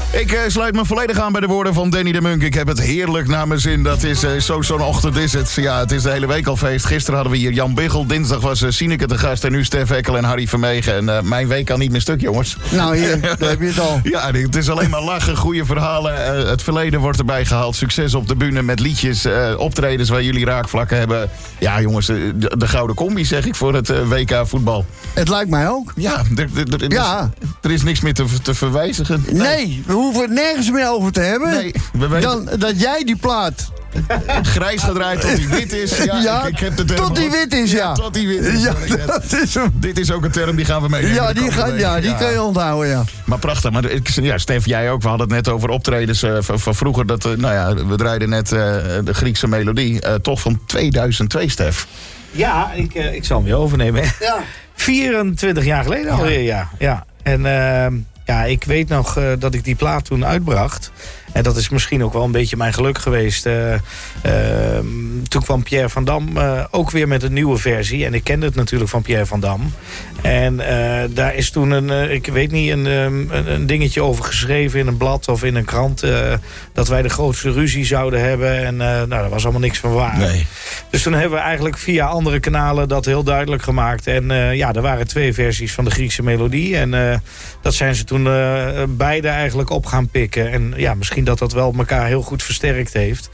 Ik sluit me volledig aan bij de woorden van Danny de Munk. Ik heb het heerlijk naar mijn zin. Dat is zo'n ochtend is het. Ja, het is de hele week al feest. Gisteren hadden we hier Jan Biggel. Dinsdag was Sineke te gast. En nu Stef Eckel en Harry Vermegen. En mijn week kan niet meer stuk, jongens. Nou, hier, daar heb je het al. Ja, het is alleen maar lachen, goede verhalen. Het verleden wordt erbij gehaald. Succes op de bühne met liedjes, optredens waar jullie raakvlakken hebben. Ja, jongens, de gouden combi zeg ik voor het WK voetbal. Het lijkt mij ook. Ja, er is niks meer te verwijzigen. Nee, we hoeven het nergens meer over te hebben. Nee, we weten... Dan dat jij die plaat grijs gedraaid tot die wit is. Ja, ik heb de term tot die wit is, ja. Tot die wit is. Ja, dat is hem. Dit is ook een term, die gaan we mee. Ja, die kun je onthouden, ja. Maar prachtig. Maar ja, Stef, jij ook. We hadden het net over optredens van vroeger. Dat, we draaiden net de Griekse melodie. Toch van 2002, Stef. Ja, ik zal hem weer overnemen. Ja. 24 jaar geleden alweer, ja. En ik weet nog dat ik die plaat toen uitbracht. En dat is misschien ook wel een beetje mijn geluk geweest. Toen kwam Pierre van Dam ook weer met een nieuwe versie. En ik kende het natuurlijk van Pierre van Dam. En daar is toen een dingetje over geschreven in een blad of in een krant. Dat wij de grootste ruzie zouden hebben. En daar was allemaal niks van waar. Nee. Dus toen hebben we eigenlijk via andere kanalen dat heel duidelijk gemaakt. En er waren 2 versies van de Griekse melodie. En dat zijn ze toen beide eigenlijk op gaan pikken. En ja, misschien dat wel elkaar heel goed versterkt heeft.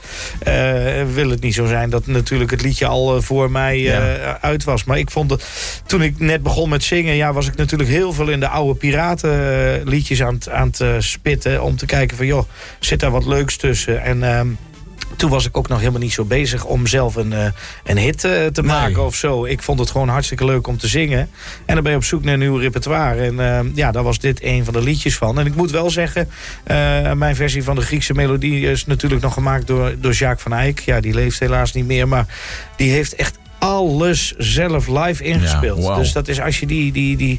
Wil het niet zo zijn dat natuurlijk het liedje al voor mij uit was. Maar ik vond het, toen ik net begon met zingen, was ik natuurlijk heel veel in de oude piratenliedjes aan het spitten. Om te kijken van, zit daar wat leuks tussen? En toen was ik ook nog helemaal niet zo bezig om zelf een hit te maken of zo. Ik vond het gewoon hartstikke leuk om te zingen. En dan ben je op zoek naar een nieuw repertoire. En daar was dit een van de liedjes van. En ik moet wel zeggen, mijn versie van de Griekse melodie is natuurlijk nog gemaakt door Jacques van Eyck. Ja, die leeft helaas niet meer, maar die heeft echt alles zelf live ingespeeld. Ja, wow. Dus dat is als je die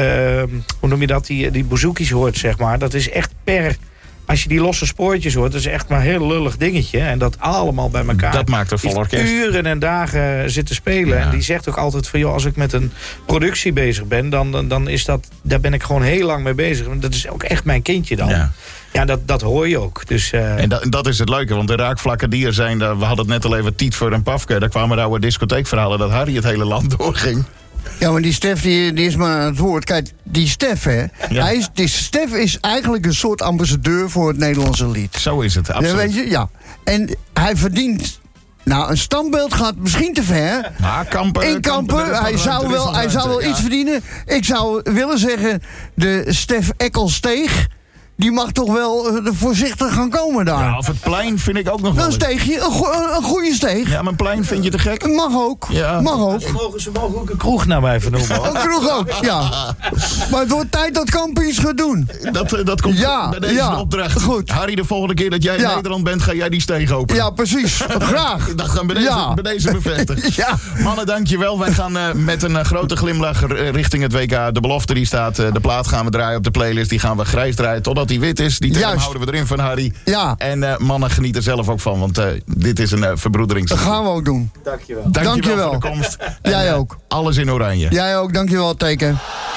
hoe noem je dat, die bouzouki's hoort, zeg maar. Dat is echt als je die losse spoortjes hoort, dat is echt maar een heel lullig dingetje. En dat allemaal bij elkaar. Dat maakt een vol orkest. Uren en dagen zitten spelen. Ja. En die zegt ook altijd van, als ik met een productie bezig ben, dan is dat, daar ben ik gewoon heel lang mee bezig. Dat is ook echt mijn kindje dan. Ja. Ja, dat hoor je ook. Dus, En dat is het leuke, want de raakvlakken die er zijn, we hadden het net al even Tietver en Pafke. Daar kwamen de oude discotheekverhalen dat Harry het hele land doorging. Ja, maar die Stef die is maar aan het woord. Kijk, die Stef, hè. Ja. Stef is eigenlijk een soort ambassadeur voor het Nederlandse lied. Zo is het, absoluut. Ja, weet je, ja. En hij verdient... Nou, een standbeeld gaat misschien te ver. In Kampen, hij zou wel iets verdienen. Ik zou willen zeggen, de Stef Eckelsteeg, die mag toch wel voorzichtig gaan komen daar. Ja, of het plein vind ik ook nog wel. Een steegje, een goede steeg. Ja, mijn plein vind je te gek? Mag ook, Ja. mag ook. Ze mogen ook een kroeg naar mij vernoemen. Een kroeg ook, ja. Maar het wordt tijd dat Kampen iets gaat doen. Dat komt bij deze opdracht. Goed. Harry, de volgende keer dat jij in Nederland bent, ga jij die steeg openen. Ja, precies. Graag. Dat gaan we bij deze bevestigen. Ja. Mannen, dankjewel. Wij gaan met een grote glimlach richting het WK. De belofte die staat. De plaat gaan we draaien op de playlist. Die gaan we grijs draaien totdat die wit is. Die term houden we erin van Harry. Ja. En mannen, genieten er zelf ook van. Want dit is een verbroederings. Dat gaan we ook doen. Dankjewel. Dankjewel voor de komst. Jij ook. Alles in oranje. Jij ook, dankjewel, Teken.